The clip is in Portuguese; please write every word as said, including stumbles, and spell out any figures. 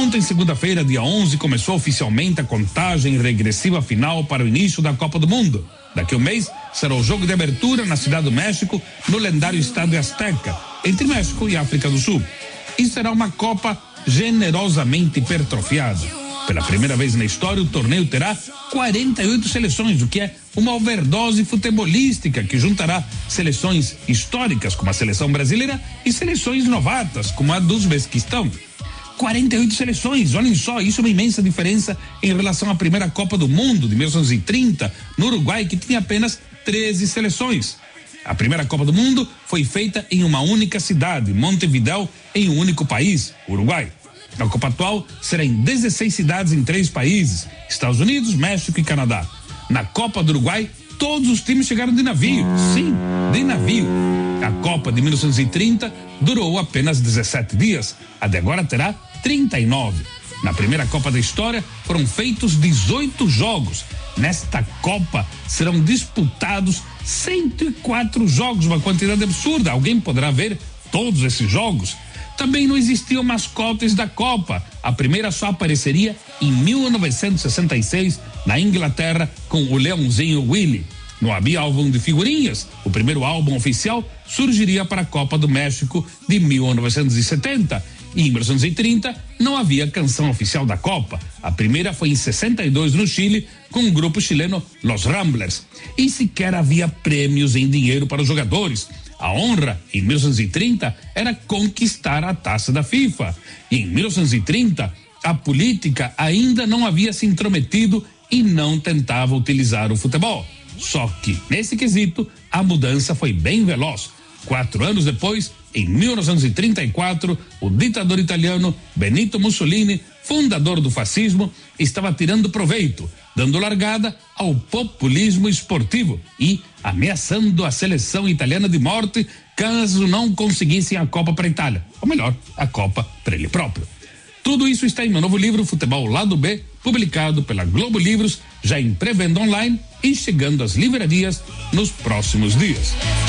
Ontem, segunda-feira, dia onze, começou oficialmente a contagem regressiva final para o início da Copa do Mundo. Daqui a um mês será o jogo de abertura na Cidade do México, no lendário Estádio Azteca, entre México e África do Sul. E será uma Copa generosamente hipertrofiada. Pela primeira vez na história, o torneio terá quarenta e oito seleções, o que é uma overdose futebolística que juntará seleções históricas, como a seleção brasileira, e seleções novatas, como a do Uzbequistão. quarenta e oito seleções, olhem só, isso é uma imensa diferença em relação à primeira Copa do Mundo de mil novecentos e trinta, no Uruguai, que tinha apenas treze seleções. A primeira Copa do Mundo foi feita em uma única cidade, Montevidéu, em um único país, Uruguai. A Copa atual será em dezesseis cidades em três países, Estados Unidos, México e Canadá. Na Copa do Uruguai, todos os times chegaram de navio, sim, de navio. A Copa de mil novecentos e trinta durou apenas dezessete dias, a de agora terá trinta e nove. Na primeira Copa da história foram feitos dezoito jogos. Nesta Copa serão disputados cento e quatro jogos, uma quantidade absurda. Alguém poderá ver todos esses jogos? Também não existiam mascotes da Copa. A primeira só apareceria em mil novecentos e sessenta e seis na Inglaterra com o Leãozinho Willie. Não havia álbum de figurinhas. O primeiro álbum oficial surgiria para a Copa do México de mil novecentos e setenta. E em mil novecentos e trinta não havia canção oficial da Copa. A primeira foi em sessenta e dois no Chile com o grupo chileno Los Ramblers. E sequer havia prêmios em dinheiro para os jogadores. A honra, em mil novecentos e trinta, era conquistar a taça da FIFA. E em mil novecentos e trinta, a política ainda não havia se intrometido e não tentava utilizar o futebol. Só que, nesse quesito, a mudança foi bem veloz. Quatro anos depois, em mil novecentos e trinta e quatro, o ditador italiano Benito Mussolini, fundador do fascismo, estava tirando proveito, dando largada ao populismo esportivo e ameaçando a seleção italiana de morte caso não conseguissem a Copa para a Itália, ou melhor, a Copa para ele próprio. Tudo isso está em meu novo livro Futebol Lado B, publicado pela Globo Livros, já em pré-venda online e chegando às livrarias nos próximos dias.